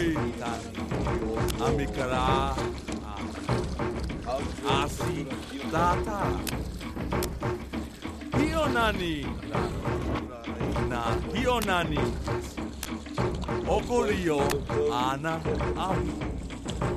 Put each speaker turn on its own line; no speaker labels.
Oi, Amikara. Asi, Data. Hionani. Na Hionani. Okorio, Ana, Avi.